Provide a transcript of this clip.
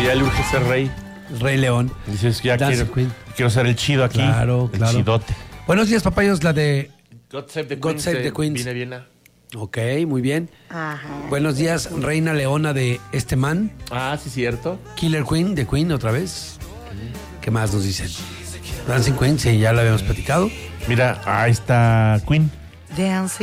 que ya le urge ser rey. Rey León. Dices que ya Dancing quiero ser el chido aquí. Claro, el claro. chidote. Buenos días, papayos, la de... God Save the God Queens. Save the Queens. Viene bien. Ok, muy bien. Ajá. Buenos días, Reina Leona de este man. Ah, sí, cierto. Killer Queen de Queen otra vez. ¿Qué más nos dicen? Dancing Queen, sí, ya la habíamos platicado. Mira, ahí está Queen. Dancing.